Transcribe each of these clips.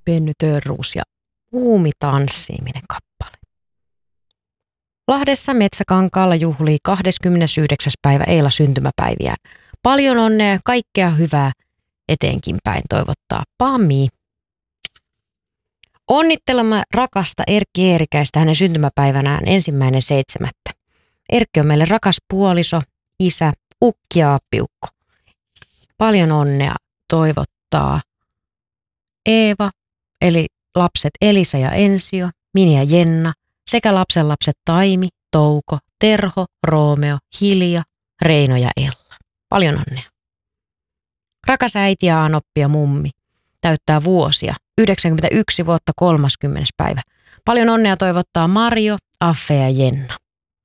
Penny Törruus ja Muumi tanssiminen kappale. Lahdessa Metsäkankaalla juhlii 29. päivä Eila syntymäpäiviään. Paljon onnea ja kaikkea hyvää eteenkin päin toivottaa Pami. Onnittelemme rakasta Erkki Eerikäistä hänen syntymäpäivänään 1.7. Erkki on meille rakas puoliso, isä, ukki ja appiukko. Paljon onnea toivottaa Eeva, eli lapset Elisa ja Ensio, Mini ja Jenna, sekä lapsenlapset Taimi, Touko, Terho, Roomeo, Hilja, Reino ja Ella. Paljon onnea. Rakas äiti ja Anoppi ja mummi täyttää vuosia, 91 vuotta 30. päivä. Paljon onnea toivottaa Marjo, Affe ja Jenna.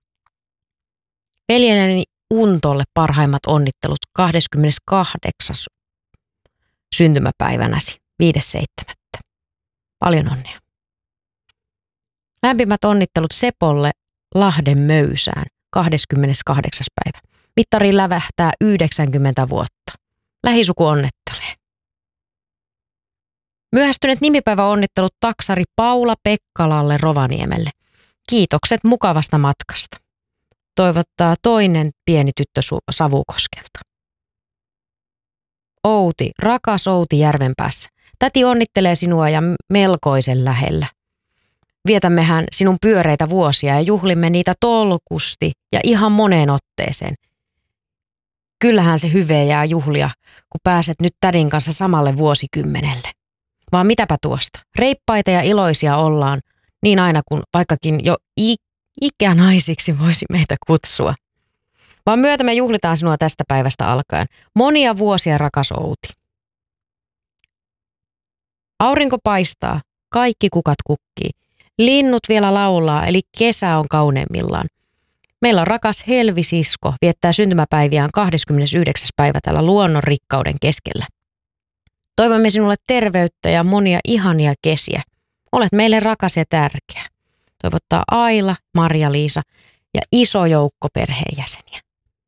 Veljeni Untolle parhaimmat onnittelut 28. syntymäpäivänäsi 5.7. Paljon onnea. Lämpimät onnittelut Sepolle Lahden Möysään 28. päivä. Mittari lävähtää 90 vuotta. Lähisuku onnettelee. Myöhästyneet nimipäiväonnittelut taksari Paula Pekkalalle Rovaniemelle. Kiitokset mukavasta matkasta. Toivottaa toinen pieni tyttö Savukoskelta. Outi, rakas Outi Järvenpäässä. Täti onnittelee sinua ja melkoisen lähellä. Vietämmehän sinun pyöreitä vuosia ja juhlimme niitä tolkusti ja ihan moneen otteeseen. Kyllähän se hyveä jää juhlia, kun pääset nyt tädin kanssa samalle vuosikymmenelle. Vaan mitäpä tuosta. Reippaita ja iloisia ollaan, niin aina kun vaikkakin jo ikänaisiksi voisi meitä kutsua. Vaan myötä me juhlitaan sinua tästä päivästä alkaen. Monia vuosia, rakas Outi. Aurinko paistaa, kaikki kukat kukkii. Linnut vielä laulaa, eli kesä on kauneimmillaan. Meillä on rakas Helvi-sisko, viettää syntymäpäiviään 29. päivä tällä luonnon rikkauden keskellä. Toivomme sinulle terveyttä ja monia ihania kesiä. Olet meille rakas ja tärkeä. Toivottaa Aila, Marja-Liisa ja iso joukko perheenjäseniä.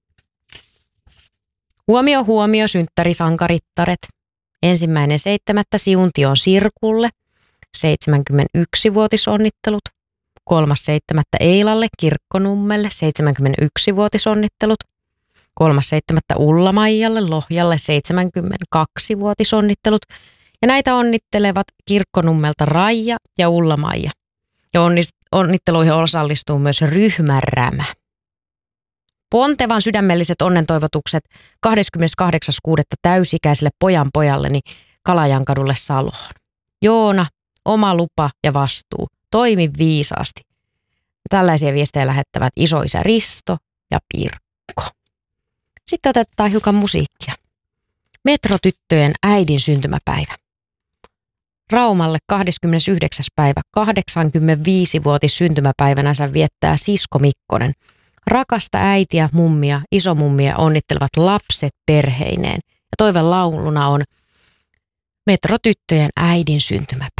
Huomio, huomio, synttärisankarittaret. 1.7. Siuntion Sirkulle, 71-vuotisonnittelut. 3.7. Eilalle Kirkkonummelle, 71-vuotisonnittelut. 3.7. Ulla-Maijalle Lohjalle, 72-vuotisonnittelut. Ja näitä onnittelevat Kirkkonummelta Raija ja Ulla-Maija. Ja onnitteluihin osallistuu myös ryhmärämä. Pontevan sydämelliset onnentoivotukset 28.6. täysikäiselle pojanpojalleni Kalajankadulle Saloon. Joona, oma lupa ja vastuu. Toimi viisaasti. Tällaisia viestejä lähettävät isoisä Risto ja Pirkko. Sitten otetaan hiukan musiikkia. Metrotyttöjen äidin syntymäpäivä. Raumalle 29. päivä 85-vuotis syntymäpäivänänsä viettää sisko Mikkonen. Rakasta äitiä, mummia, isomummia onnittelevat lapset perheineen. Ja toiveen lauluna on Metrotyttöjen äidin syntymäpäivä.